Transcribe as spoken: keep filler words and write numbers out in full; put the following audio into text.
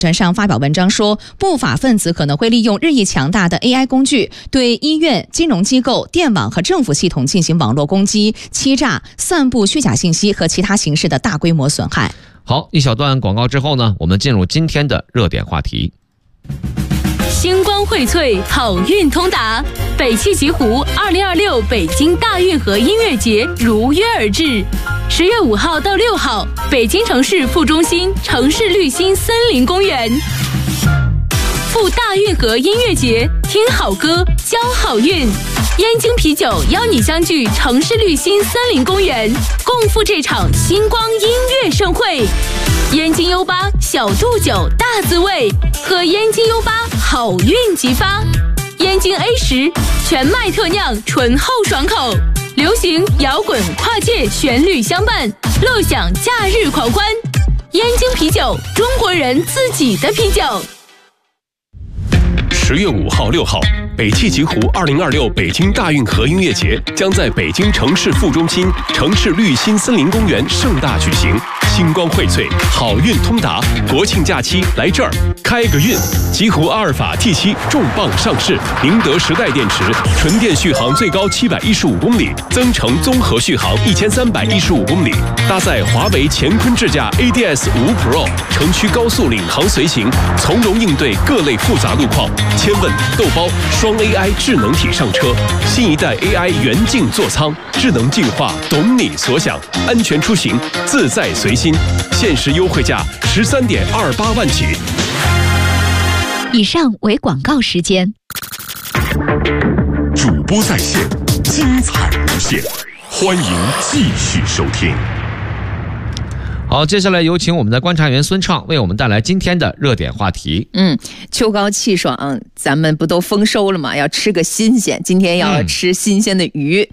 站上发表文章说，不法分子可能会利用日益强大的 A I 工具，对医院、金融机构、电网和政府系统进行网络攻击、欺诈、散布虚假信息和其他形式的大规模损害。 好，一小段广告之后呢，我们进入今天的热点话题。 星光荟萃，好运通达。北汽极狐二零二六北京大运河音乐节如约而至，十月五号到六号，北京城市副中心城市绿心森林公园。赴大运河音乐节，听好歌，交好运。燕京啤酒邀你相聚城市绿心森林公园，共赴这场星光音乐盛会。燕京优吧小度酒大滋味，喝燕京优吧好运即发。燕京 A 十全麦特酿醇厚爽口，流行摇滚跨界旋律相伴，乐享假日狂欢。燕京啤酒，中国人自己的啤酒。 十月五号、六号，北汽极狐二零二六北京大运河音乐节将在北京城市副中心城市绿心森林公园盛大举行。星光荟萃，好运通达，国庆假期来这儿开个运！极狐阿尔法 T 七 重磅上市，宁德时代电池，纯电续航最高七百一十五公里，增程综合续航一千三百一十五公里，搭载华为乾坤智驾 A D S 五 Pro， 城区高速领航随行，从容应对各类复杂路况。千问豆包双 A I 智能体上车，新一代 A I 元镜座舱，智能进化，懂你所想，安全出行，自在随心。限时优惠价十三点二八万起。 以上为广告时间。 主播在线，精彩无限，欢迎继续收听。 好，接下来有请我们的观察员孙畅为我们带来今天的热点话题。 嗯，秋高气爽，咱们不都丰收了吗？要吃个新鲜，今天要吃新鲜的鱼。